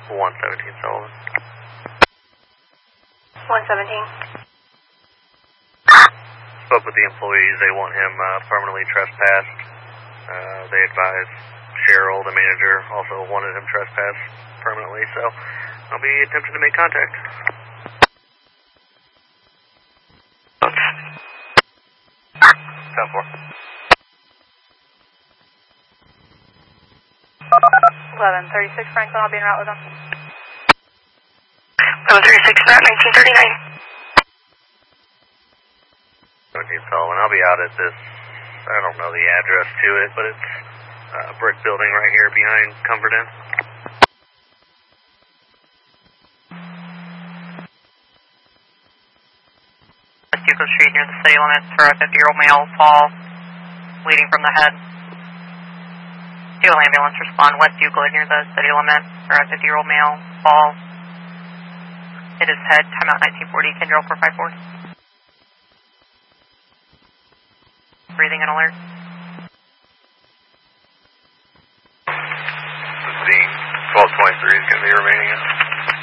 117 Sullivan. 117. Spoke with the employees. They want him permanently trespassed. They advised Cheryl, the manager, also wanted him trespassed permanently, so I'll be attempting to make contact. 10-4. 1136 Franklin, I'll be en route with them. 1136, route 1939. 17 Sullivan. I'll be out at this, I don't know the address to it, but it's a brick building right here behind Comfort Inn. West Euclid Street near the city limits for a 50-year-old male fall, bleeding from the head. Dual ambulance respond West Euclid near the city limit for a 50-year-old male fall. Hit his head, timeout 1940, Kendrill 454. Breathing and alert. 1223 is going to be remaining.